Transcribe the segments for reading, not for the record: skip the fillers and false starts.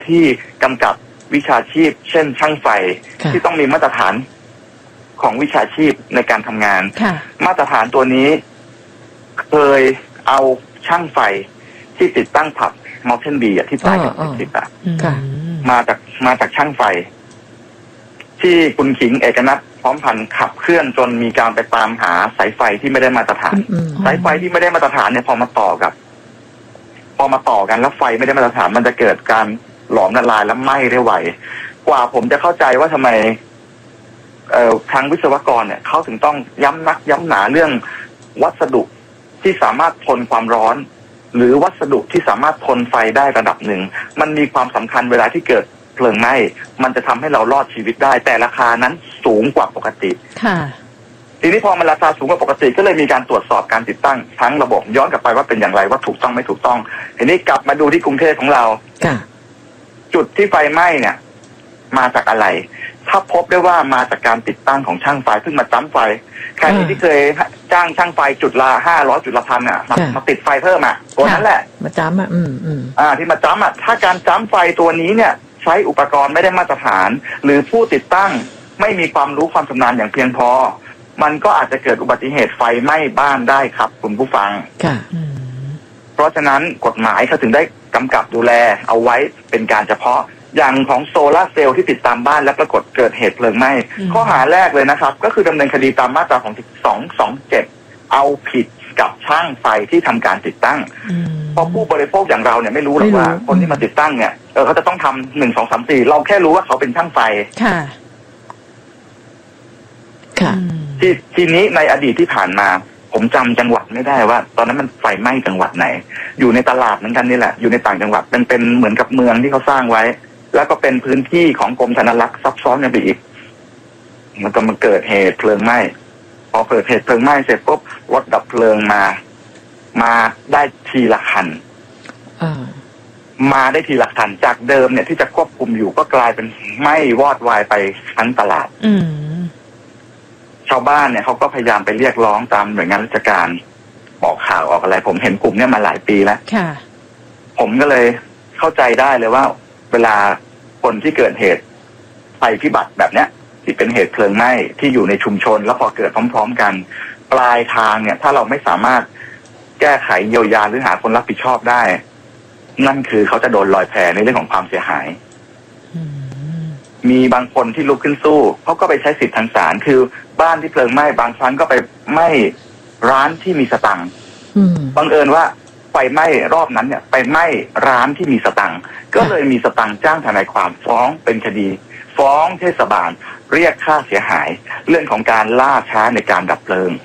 ที่กำกับวิชาชีพเช่นช่างไฟที่ต้องมีมาตรฐานของวิชาชีพในการทำงานมาตรฐานตัวนี้เคยเอาช่างไฟที่ติดตั้งผับMountain Beeที่ตายกับติดมาจากช่างไฟที่คุณขิงเอกนัทพร้อมพันธ์ขับเคลื่อนจนมีการไปตามหาสายไฟที่ไม่ได้มาตรฐานสายไฟที่ไม่ได้มาตรฐานเนี่ยพอมาต่อกันแล้วไฟไม่ได้มาตรฐานมันจะเกิดการหลอมละลายและไหม้ได้ไวกว่าผมจะเข้าใจว่าทำไมทางวิศวกรเนี่ยเขาถึงต้องย้ำนักย้ำหนาเรื่องวัสดุที่สามารถทนความร้อนหรือวัสดุที่สามารถทนไฟได้ระดับหนึ่งมันมีความสำคัญเวลาที่เกิดเพลิงไหม้มันจะทำให้เรารอดชีวิตได้แต่ราคานั้นสูงกว่าปกติค่ะทีนี้พอมันราคาสูงกว่าปกติก็เลยมีการตรวจสอบการติดตั้งทั้งระบบย้อนกลับไปว่าเป็นอย่างไรว่าถูกต้องไม่ถูกต้องทีนี้กลับมาดูที่กรุงเทพของเราจุดที่ไฟไหม้เนี่ยมาจากอะไรถ้าพบได้ว่ามาจากการติดตั้งของช่างไฟซึ่งมาจ้ำไฟใครที่เคยจ้างช่างไฟจุดละ500จุดละ1,000อ่ะมาติดไฟเพิ่มอ่ะตัวนั้นแหละมาจ้ำอ่ะที่มาจ้ำอ่ะถ้าการจ้ำไฟตัวนี้เนี่ยใช้อุปกรณ์ไม่ได้มาตรฐานหรือผู้ติดตั้งไม่มีความรู้ความชำนาญอย่างเพียงพอมันก็อาจจะเกิดอุบัติเหตุไฟไหม้บ้านได้ครับคุณผู้ฟังเพราะฉะนั้นกฎหมายเขาถึงได้กำกับดูแลเอาไว้เป็นการเฉพาะอย่างของโซลาร์เซลล์ที่ติดตามบ้านและปรากฏเกิดเหตุเพลิงไหม้ข้อหาแรกเลยนะครับก็คือดำเนินคดีตามมาตราของ227เอาผิดกับช่างไฟที่ทำการติดตั้งเพราะผู้บริโภคอย่างเราเนี่ยไม่รู้หรอกว่าคนที่มาติดตั้งเนี่ยเขาจะต้องทำ1 2 3 4เราแค่รู้ว่าเขาเป็นช่างไฟค่ะทีนี้ในอดีตที่ผ่านมาผมจำจังหวัดไม่ได้ว่าตอนนั้นมันไฟไหม้จังหวัดไหนอยู่ในตลาดเหมือนกันนี่แหละอยู่ในต่างจังหวัดเป็นเหมือนกับเมืองที่เขาสร้างไว้แล้วก็เป็นพื้นที่ของกรมธนารักษ์ซับซ้อนกันไปอีกมันก็มาเกิดเหตุเพลิงไหม้พอเกิดเหตุเพลิงไหม้เสร็จปุ๊บรถดับเพลิงมาได้ทีละคันมาได้ทีละคันจากเดิมเนี่ยที่จะควบคุมอยู่ก็กลายเป็นไหม้วอดวายไปทั้งตลาดชาวบ้านเนี่ยเขาก็พยายามไปเรียกร้องตามหน่วยงานราชการบอกข่าวออกอะไรผมเห็นกลุ่มเนี่ยมาหลายปีแล้วผมก็เลยเข้าใจได้เลยว่าเวลาคนที่เกิดเหตุภัยพิบัติแบบเนี้ยที่เป็นเหตุเพลิงไหม้ที่อยู่ในชุมชนแล้วพอเกิดพร้อมๆกันปลายทางเนี่ยถ้าเราไม่สามารถแก้ไขเยียวยาหรือหาคนรับผิดชอบได้นั่นคือเขาจะโดนลอยแพในเรื่องของความเสียหายมีบางคนที่ลุกขึ้นสู้เขาก็ไปใช้สิทธิทางศาลคือบ้านที่เพลิงไหม้บางครั้งก็ไปไหม้ร้านที่มีสตังค์บังเอิญว่าไฟไหม้รอบนั้นเนี่ยไปไหม้ร้านที่มีสตังค์ก็เลยมีสตังค์จ้างทนายความฟ้องเป็นคดีฟ้องเทศบาลเรียกค่าเสียหายเรื่องของการล่าช้าในการดับเพลิง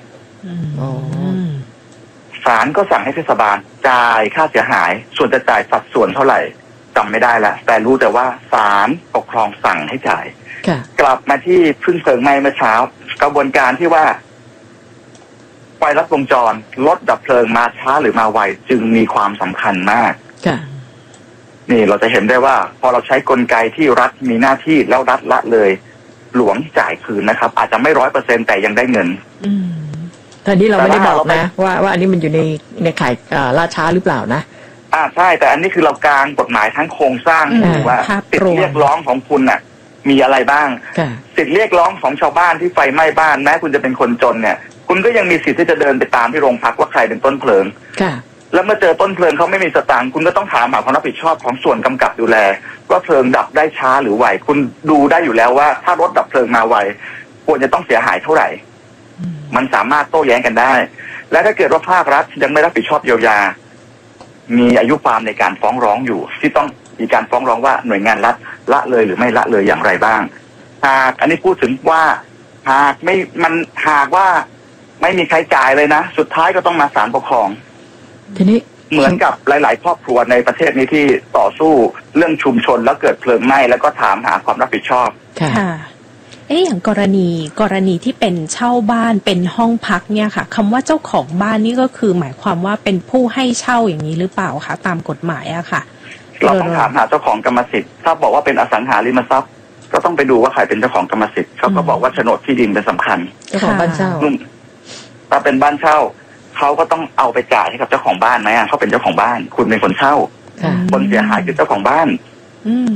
ศาลก็สั่งให้เทศบาลจ่ายค่าเสียหายส่วนจะจ่ายสัดส่วนเท่าไหร่จำไม่ได้แล้วแต่รู้แต่ว่าศาลปกครองสั่งให้จ่ายกลับมาที่พึ่งเพลิงไหม้เมื่อเช้ากระบวนการที่ว่าไฟลัดวงจรรถดับเพลิงมาช้าหรือมาไวจึงมีความสำคัญมากนี่เราจะเห็นได้ว่าพอเราใช้กลไกที่รัฐมีหน้าที่แล้วรัฐละเลยหลวงจ่ายคืนนะครับอาจจะไม่100%แต่ยังได้เงินแต่นี่เราไม่ได้บอกนะว่าอันนี้มันอยู่ในข่ายล่าช้าหรือเปล่านะใช่แต่อันนี้คือเรากางกฎหมายทั้งโครงสร้างว่าสิทธิเรียกร้องของคุณน่ะมีอะไรบ้างสิทธิเรียกร้องของชาวบ้านที่ไฟไหม้บ้านแม้คุณจะเป็นคนจนเนี่ยคุณก็ยังมีสิทธิ์ที่จะเดินไปตามที่โรงพักว่าใครเป็นต้นเพลิงแล้วเมื่อเจอต้นเพลิงเขาไม่มีสตางค์คุณก็ต้องถามหาความรับผิดชอบของส่วนกำกับดูแลว่าเพลิงดับได้ช้าหรือไวคุณดูได้อยู่แล้วว่าถ้ารถดับเพลิงมาไวควรจะต้องเสียหายเท่าไหร่มันสามารถโต้แย้งกันได้และถ้าเกิดว่าภาครัฐยังไม่รับผิดชอบเยียวยามีอายุความในการฟ้องร้องอยู่ที่ต้องมีการฟ้องร้องว่าหน่วยงานรัฐละเลยหรือไม่ละเลยอย่างไรบ้างหากอันนี้พูดถึงว่าหากว่าไม่มีใครจ่ายเลยนะสุดท้ายก็ต้องมาศาลปกครองทีนี้เหมือนกับหลายๆครอบครัวในประเทศนี้ที่ต่อสู้เรื่องชุมชนแล้วเกิดเพลิงไหม้แล้วก็ถามหาความรับผิดชอบค่ะอย่างกรณีที่เป็นเช่าบ้านเป็นห้องพักเนี่ยค่ะคำว่าเจ้าของบ้านนี่ก็คือหมายความว่าเป็นผู้ให้เช่าอย่างนี้หรือเปล่าคะตามกฎหมายอะค่ะเราต้องถามหาเจ้าของกรรมสิทธิ์ถ้าบอกว่าเป็นอสังหาริมทรัพย์ก็ต้องไปดูว่าใครเป็นเจ้าของกรรมสิทธิ์เขาก็บอกว่าโฉนดที่ดินเป็นสำคัญเจ้าของบ้านเช่าถ้าเป็นบ้านเช่าเขาก็ต้องเอาไปจ่ายให้กับเจ้าของบ้านไหมเขาเป็นเจ้าของบ้านคุณเป็นคนเช่าคนเสียหายคือเจ้าของบ้านอืม